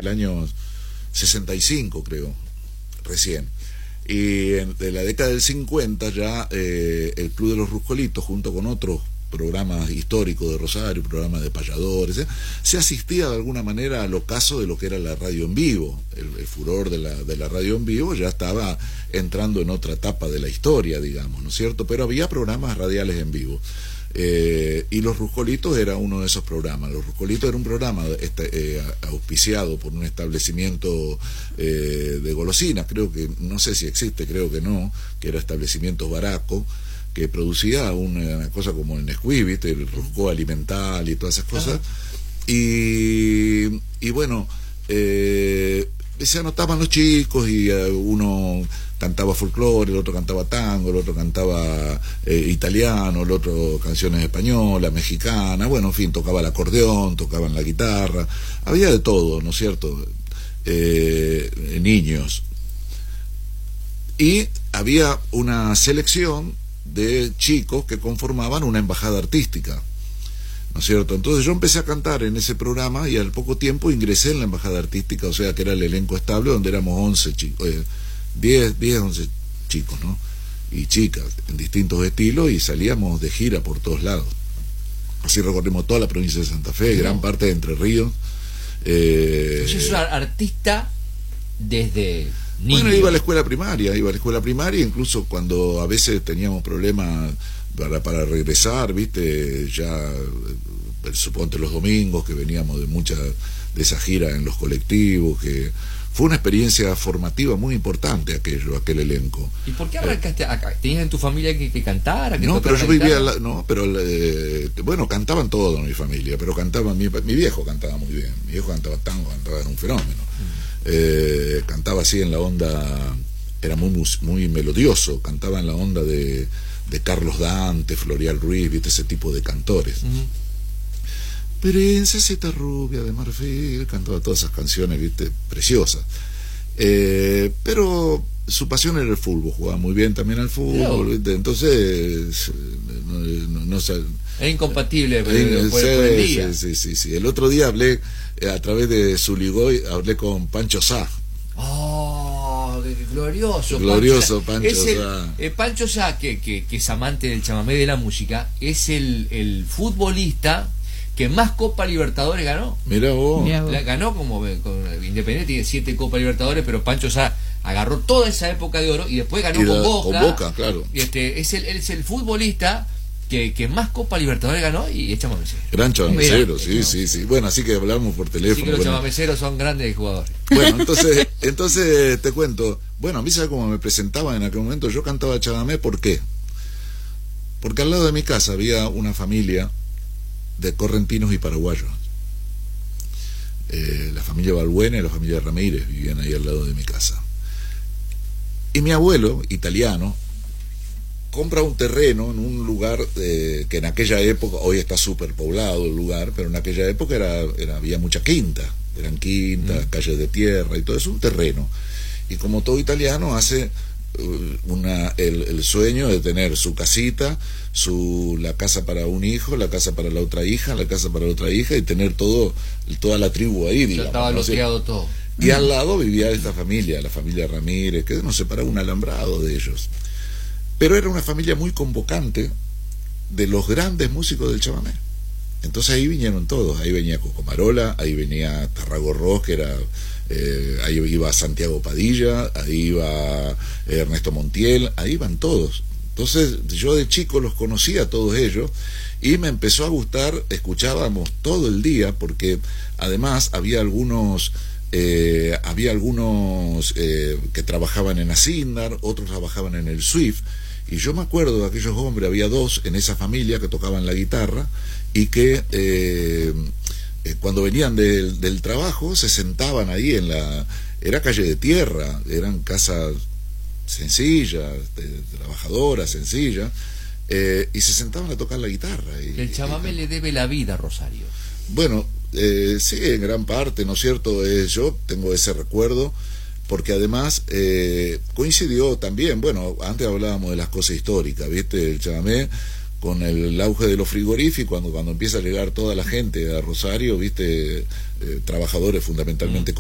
el año 65, creo, recién. Y de la década del 50 ya el Club de los Ruscolitos, junto con otros programas históricos de Rosario, programas de payadores, se asistía de alguna manera al ocaso de lo que era la radio en vivo. El furor de la radio en vivo ya estaba entrando en otra etapa de la historia, digamos, ¿no es cierto? Pero había programas radiales en vivo. Y Los Ruscolitos era uno de esos programas. Los Ruscolitos era un programa auspiciado por un establecimiento de golosinas, creo que, no sé si existe, creo que no, que era Establecimientos Baraco, que producía una cosa como el Nesquik, ¿viste? El Roscó Alimental y todas esas cosas. Y bueno, se anotaban los chicos y uno cantaba folclore, el otro cantaba tango, el otro cantaba italiano, el otro canciones españolas, mexicanas, bueno, en fin, tocaba el acordeón, tocaban la guitarra, había de todo, ¿no es cierto? Niños. Y había una selección de chicos que conformaban una embajada artística, ¿no es cierto? Entonces yo empecé a cantar en ese programa y al poco tiempo ingresé en la embajada artística, o sea que era el elenco estable donde éramos 11 chicos, 10, 11 chicos, ¿no? Y chicas, en distintos estilos, y salíamos de gira por todos lados. Así recorrimos toda la provincia de Santa Fe, gran parte de Entre Ríos. Yo soy artista desde niño. Bueno, iba a la escuela primaria, incluso cuando a veces teníamos problemas para regresar, viste, ya suponte los domingos que veníamos de muchas de esas giras en los colectivos, que fue una experiencia formativa muy importante aquel elenco. ¿Y por qué arrancaste acá? ¿Tenías en tu familia que cantara? No, pero yo vivía, bueno, cantaban todos en mi familia, pero mi viejo cantaba muy bien, mi viejo cantaba tango, cantaba, era un fenómeno. Cantaba así en la onda, era muy melodioso, cantaba en la onda de Carlos Dante, Florial Ruiz, viste, ese tipo de cantores. Princesita rubia de marfil, cantaba todas esas canciones, viste, preciosas. Pero su pasión era el fútbol, jugaba muy bien también al fútbol, ¿viste? Entonces no era incompatible por el día. Sí. El otro día hablé a través de Zuligoy, hablé con Pancho Sá. Oh, glorioso Pancho Sá. Pancho Sá, que es amante del chamamé, de la música, es el futbolista que más Copa Libertadores ganó. Mirá vos. Ganó como Independiente, tiene 7 Copa Libertadores, pero Pancho Sá agarró toda esa época de oro y después ganó con Boca. Con Boca, claro. Es el futbolista que más Copa Libertadores ganó y es chamamecero. Gran chamamecero, sí. Bueno, así que hablamos por teléfono. Sí, que los chamameceros son grandes jugadores. Bueno, entonces te cuento. Bueno, a mí, ¿sabes cómo me presentaban en aquel momento? Yo cantaba chamamé, ¿por qué? Porque al lado de mi casa había una familia de correntinos y paraguayos. La familia Balbuena y la familia Ramírez vivían ahí al lado de mi casa. Y mi abuelo, italiano, compra un terreno en un lugar que en aquella época, hoy está súper poblado el lugar, pero en aquella época había mucha quinta, eran quintas, calles de tierra y todo eso, un terreno. Y como todo italiano hace el sueño de tener su casita, la casa para un hijo, la casa para la otra hija, la casa para la otra hija, y tener toda la tribu ahí, digamos. Estaba loteado todo. Y al lado vivía esta familia, la familia Ramírez, que nos separaba un alambrado de ellos. Pero era una familia muy convocante de los grandes músicos del chamamé. Entonces ahí vinieron todos, ahí venía Cocomarola, ahí venía Tarragorros, que era... ahí iba Santiago Padilla, ahí iba Ernesto Montiel, ahí iban todos. Entonces yo de chico los conocía a todos ellos y me empezó a gustar, escuchábamos todo el día, porque además había algunos que trabajaban en Asindar, otros trabajaban en el Swift, y yo me acuerdo de aquellos hombres, había 2 en esa familia que tocaban la guitarra y que cuando venían del trabajo se sentaban ahí era calle de tierra, eran casas sencillas, trabajadoras, sencillas, y se sentaban a tocar la guitarra. El chamamé le debe la vida a Rosario. Bueno, sí, en gran parte, ¿no es cierto? Yo tengo ese recuerdo, porque además coincidió también, bueno, antes hablábamos de las cosas históricas, ¿viste? El chamamé, con el auge de los frigoríficos, cuando empieza a llegar toda la gente a Rosario, viste, trabajadores fundamentalmente